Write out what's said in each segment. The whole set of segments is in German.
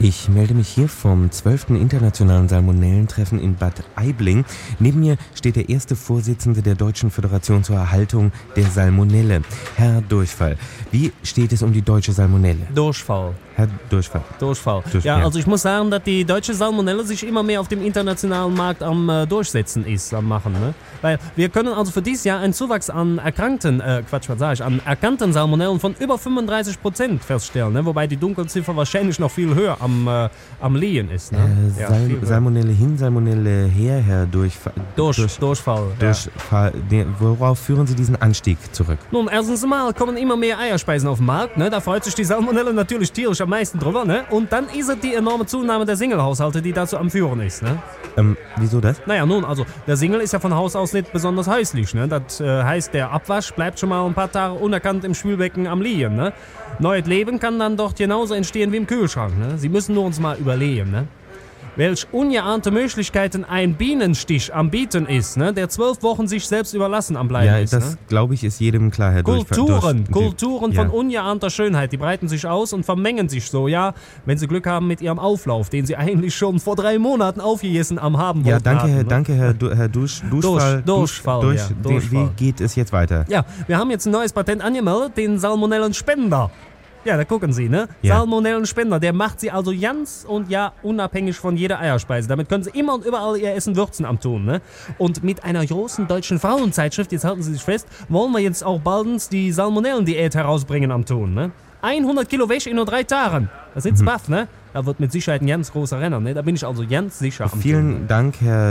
Ich melde mich hier vom 12. Internationalen Salmonellentreffen in Bad Aibling. Neben mir steht der erste Vorsitzende der Deutschen Föderation zur Erhaltung der Salmonelle, Herr Durchfall. Wie steht es um die deutsche Salmonelle? Durchfall. Herr Durchfall. Ja, also ich muss sagen, dass die deutsche Salmonelle sich immer mehr auf dem internationalen Markt am Durchsetzen ist, am Machen. Ne? Weil wir können also für dieses Jahr einen Zuwachs an erkannten Salmonellen von über 35% feststellen, ne? Wobei die Dunkelziffer wahrscheinlich noch viel höher am Liegen ist. Ne? Salmonelle hin, Salmonelle her, Herr Durchfall. Durchfall. Worauf führen Sie diesen Anstieg zurück? Nun, erstens mal kommen immer mehr Eierspeisen auf den Markt. Ne? Da freut sich die Salmonelle natürlich tierisch am meisten drüber. Ne? Und dann ist es die enorme Zunahme der Single-Haushalte, die dazu am Führen ist. Ne? Wieso das? Naja, nun, also der Single ist ja von Haus aus nicht besonders häuslich. Ne? Das heißt, der Abwasch bleibt schon mal ein paar Tage unerkannt im Spülbecken am Liegen. Ne? Neues Leben kann dann dort genauso entstehen wie im Kühlschrank. Ne? Sie müssen nur uns mal überlegen, ne? Welch ungeahnte Möglichkeiten ein Bienenstich am Bieten ist, ne? Der 12 Wochen sich selbst überlassen am Bleiben ist. Ja, das glaube ich ist jedem klar, Herr Kulturen von ungeahnter Schönheit, die breiten sich aus und vermengen sich so, ja, wenn sie Glück haben mit ihrem Auflauf, den sie eigentlich schon vor 3 Monaten aufgegessen am haben wollten. Ja, danke, Herr Durchfall. Wie geht es jetzt weiter? Ja, wir haben jetzt ein neues Patent angemeldet, den Salmonellenspender. Ja, da gucken Sie, ne? Ja. Salmonellenspender, der macht Sie also ganz und ja unabhängig von jeder Eierspeise. Damit können Sie immer und überall Ihr Essen würzen am tun, ne? Und mit einer großen deutschen Frauenzeitschrift, jetzt halten Sie sich fest, wollen wir jetzt auch baldens die Salmonellendiät herausbringen am tun, ne? 100 Kilo Wäsche in nur 3 Tagen. Da sind Sie baff, ne? Da wird mit Sicherheit ein ganz großer Renner, ne? Da bin ich also ganz sicher am Vielen tun, Dank, Herr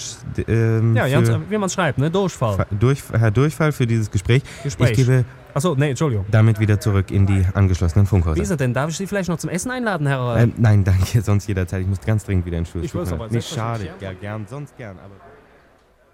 wie man schreibt, ne? Durchfall. Herr Durchfall für dieses Gespräch. Ich gebe Achso, nee, Entschuldigung. damit wieder zurück in die angeschlossenen Funkhäuser. Wie ist er denn? Darf ich Sie vielleicht noch zum Essen einladen, Herr? Nein, danke, sonst jederzeit. Ich muss ganz dringend wieder in den Stuhl. Ich weiß aber, nicht schade, sonst gern. Aber